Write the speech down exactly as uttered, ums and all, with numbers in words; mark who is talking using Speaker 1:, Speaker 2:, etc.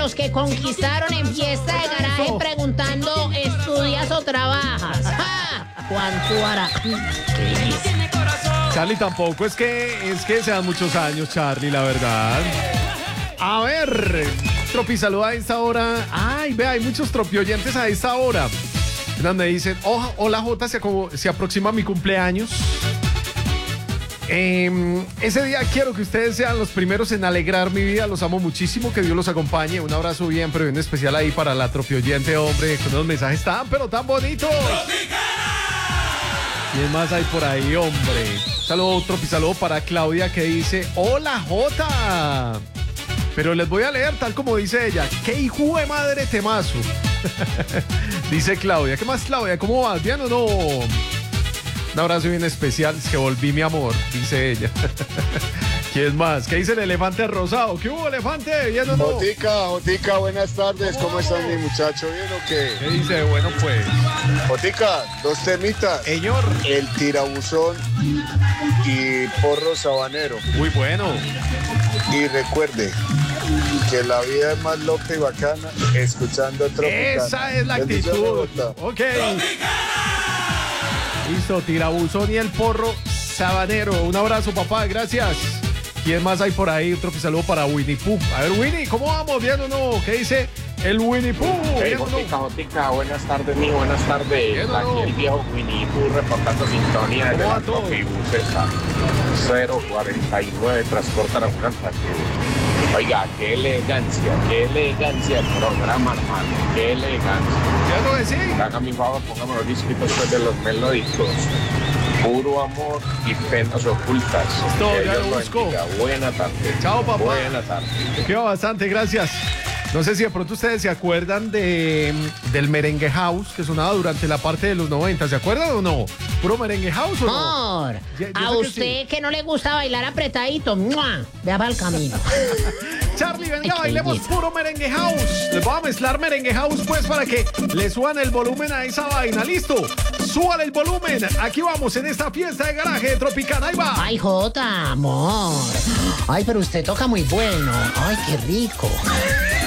Speaker 1: los que conquistaron en fiesta de garaje preguntando, ¿estudias o trabajas? ¡Ja! ¿Cuánto hará? ¿Qué es?
Speaker 2: Charlie, tampoco es que, es que sean muchos años, Charlie, la verdad. A ver, Tropi, saluda a esta hora. Ay, vea, hay muchos Tropi oyentes a esta hora. Me dicen, oh, hola Jota, se, se aproxima mi cumpleaños. Eh, ese día quiero que ustedes sean los primeros en alegrar mi vida. Los amo muchísimo, que Dios los acompañe. Un abrazo bien, pero bien especial ahí para la Tropi oyente, hombre, con unos mensajes tan, pero tan bonitos. ¿Quién más hay por ahí, hombre? Saludo, Tropi, saludo para Claudia, que dice, hola Jota. Pero les voy a leer tal como dice ella. ¡Qué hijo de madre temazo! Dice Claudia. ¿Qué más, Claudia? ¿Cómo vas? ¿Bien o no? Un abrazo bien especial. Es que volví, mi amor, dice ella. ¿Quién más? ¿Qué dice el elefante rosado? ¿Qué hubo, elefante? ¿Bien o no?
Speaker 3: Jotica, Jotica, buenas tardes. ¿Cómo están, mi muchacho? ¿Bien o qué?
Speaker 2: ¿Qué dice? Bueno, pues.
Speaker 3: Jotica, dos temitas.
Speaker 2: Señor.
Speaker 3: El tirabuzón y porro sabanero.
Speaker 2: Muy bueno.
Speaker 3: Y recuerde que la vida es más loca y bacana escuchando Tropicana.
Speaker 2: Esa es la actitud. Ok. Listo, tirabuzón y el porro sabanero. Un abrazo, papá, gracias. ¿Quién más hay por ahí? Otro saludo para Winnie Pooh. A ver, Winnie, ¿cómo vamos? ¿Bien o no? ¿Qué dice el Winnie Pooh?
Speaker 4: Hey, Jotica, Jotica, buenas tardes, mi buenas tardes.
Speaker 2: No?
Speaker 4: Aquí el viejo Winnie Pooh reportando sintonía de la Tropibucesa cero cuarenta y nueve, transporta la planta. Oiga, qué elegancia, qué elegancia el programa, hermano, qué elegancia.
Speaker 2: ¿Ya lo decís?
Speaker 4: Haga mi favor, póngame los discos después de los melódicos. Puro amor y penas ocultas.
Speaker 2: Esto
Speaker 4: que
Speaker 2: ya
Speaker 4: Dios
Speaker 2: lo busco.
Speaker 4: bendiga. Buena tarde.
Speaker 2: Chao, papá.
Speaker 4: Buena tarde.
Speaker 2: Te quedo bastante, gracias. No sé si de pronto ustedes se acuerdan de, del merengue house que sonaba durante la parte de los noventa. ¿Se acuerdan o no? ¿Puro merengue house o no?
Speaker 1: Amor,
Speaker 2: Ya- yo
Speaker 1: a
Speaker 2: sé que
Speaker 1: usted
Speaker 2: sí.
Speaker 1: que no le gusta bailar apretadito, ¡mua! Vea para el camino.
Speaker 2: Charlie, venga,
Speaker 1: Ay, qué
Speaker 2: bailemos
Speaker 1: belleza.
Speaker 2: puro merengue house. Les voy a mezclar merengue house, pues, para que le suban el volumen a esa vaina. ¿Listo? Súbale el volumen. Aquí vamos en esta fiesta de garaje de Tropicana. Ahí va.
Speaker 1: Ay, Jota, amor. Ay, pero usted toca muy bueno. Ay, qué rico.